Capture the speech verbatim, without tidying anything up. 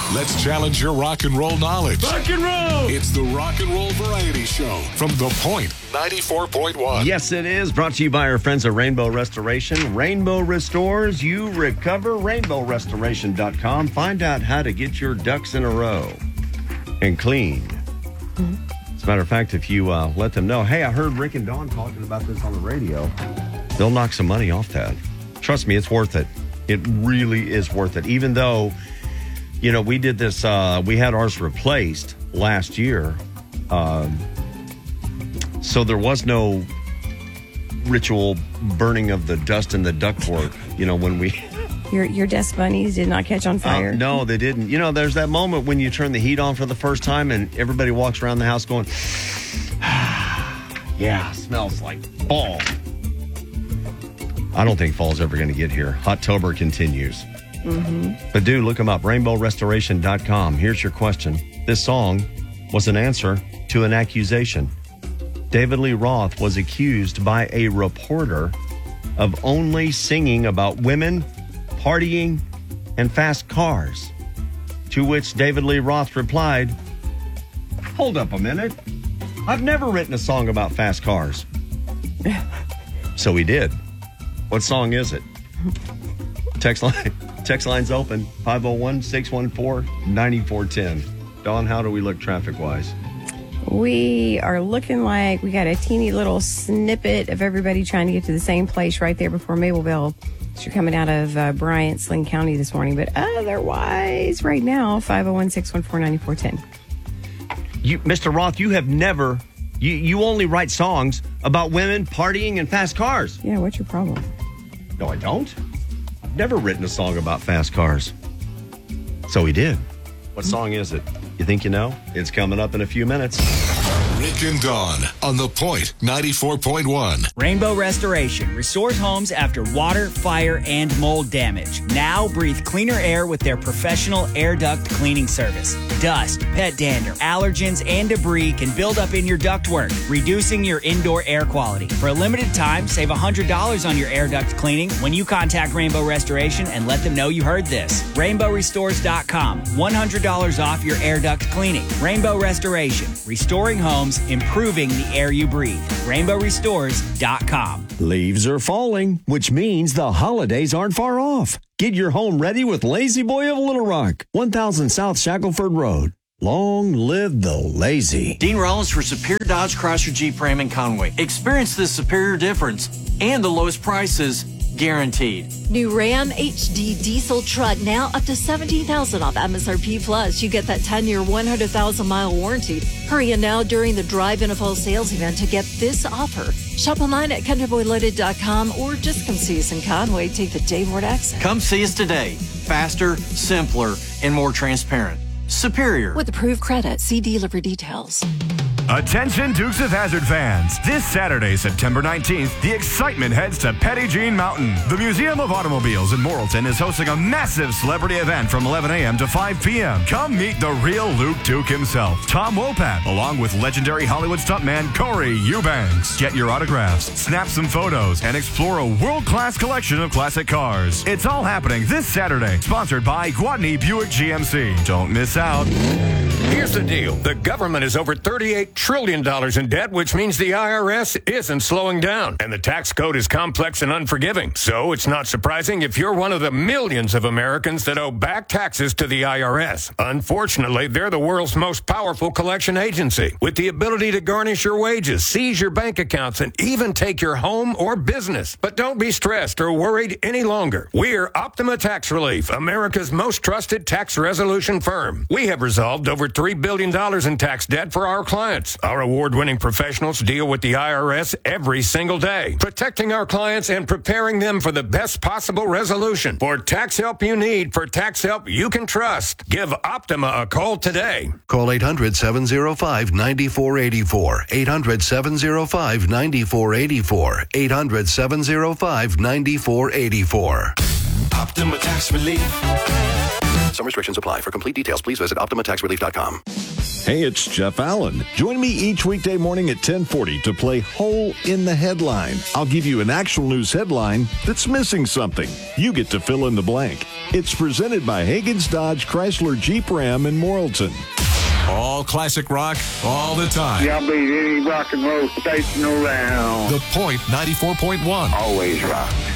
Let's challenge your rock and roll knowledge. Rock and roll! It's the Rock and Roll Variety Show from The Point ninety-four point one. Yes, it is. Brought to you by our friends at Rainbow Restoration. Rainbow restores, you recover. rainbow restoration dot com. Find out how to get your ducks in a row and clean. Mm-hmm. As a matter of fact, if you uh, let them know, hey, I heard Rick and Dawn talking about this on the radio, they'll knock some money off that. Trust me, it's worth it. It really is worth it. Even though, you know, we did this, uh, we had ours replaced last year. Um, so there was no ritual burning of the dust in the ductwork, you know, when we... Your your dust bunnies did not catch on fire? Uh, no, they didn't. You know, there's that moment when you turn the heat on for the first time and everybody walks around the house going, yeah, smells like fall. I don't think fall's ever going to get here. Hot-tober continues. Mm-hmm. But do look them up, rainbow restoration dot com. Here's your question. This song was an answer to an accusation. David Lee Roth was accused by a reporter of only singing about women, partying, and fast cars. To which David Lee Roth replied, hold up a minute. I've never written a song about fast cars. So he did. What song is it? Text line, text line's open, five oh one, six one four, nine four one oh. Dawn, how do we look traffic-wise? We are looking like we got a teeny little snippet of everybody trying to get to the same place right there before Mableville. So you're coming out of uh, Bryant, Sling County this morning. But otherwise, right now, five oh one, six one four, nine four one oh. You, Mister Roth, you have never, you, you only write songs about women, partying, and fast cars. Yeah, what's your problem? No, I don't. I've never written a song about fast cars. So he did. What song is it? You think you know? It's coming up in a few minutes. Rick and Dawn on The Point ninety-four point one. Rainbow Restoration restores homes after water, fire, and mold damage. Now breathe cleaner air with their professional air duct cleaning service. Dust, pet dander, allergens, and debris can build up in your ductwork, reducing your indoor air quality. For a limited time, save one hundred dollars on your air duct cleaning when you contact Rainbow Restoration and let them know you heard this. rainbow restores dot com. one hundred dollars off your air duct cleaning. Rainbow Restoration. Restoring homes, improving the air you breathe. rainbow restores dot com. Leaves are falling, which means the holidays aren't far off. Get your home ready with Lazy Boy of Little Rock, one thousand South Shackelford Road. Long live the lazy. Dean Rollins for Superior Dodge Chrysler Jeep Ram in Conway. Experience the superior difference and the lowest prices guaranteed. New Ram H D diesel truck now up to seventeen thousand dollars off M S R P plus. You get that ten-year, one hundred thousand mile warranty. Hurry in now during the Drive N F L sales event to get this offer. Shop online at country boy loaded dot com or just come see us in Conway. Take the Dave Ward exit. Come see us today. Faster, simpler, and more transparent. Superior. With approved credit, see dealer for details. Attention Dukes of Hazzard fans. This Saturday, September nineteenth, the excitement heads to Petit Jean Mountain. The Museum of Automobiles in Morrilton is hosting a massive celebrity event from eleven a.m. to five p.m. Come meet the real Luke Duke himself, Tom Wopat, along with legendary Hollywood stuntman Corey Eubanks. Get your autographs, snap some photos, and explore a world-class collection of classic cars. It's all happening this Saturday, sponsored by Gwatney Buick G M C. Don't miss out. Here's the deal. The government is over thirty-eight trillion dollars in debt, which means the I R S isn't slowing down. And the tax code is complex and unforgiving. So it's not surprising if you're one of the millions of Americans that owe back taxes to the I R S. Unfortunately, they're the world's most powerful collection agency, with the ability to garnish your wages, seize your bank accounts, and even take your home or business. But don't be stressed or worried any longer. We're Optima Tax Relief, America's most trusted tax resolution firm. We have resolved over three billion dollars in tax debt for our clients. Our award-winning professionals deal with the I R S every single day, protecting our clients and preparing them for the best possible resolution. For tax help you need, for tax help you can trust, give Optima a call today. Call eight hundred, seven oh five, nine four eight four. eight hundred, seven oh five, nine four eight four. eight hundred, seven oh five, nine four eight four. Optima Tax Relief. Some restrictions apply. For complete details, please visit optima tax relief dot com. Hey, it's Jeff Allen. Join me each weekday morning at ten forty to play Hole in the Headline. I'll give you an actual news headline that's missing something. You get to fill in the blank. It's presented by Hagen's Dodge Chrysler Jeep Ram in Morrilton. All classic rock, all the time. Y'all beat any rock and roll station around. The Point ninety-four point one. Always rock.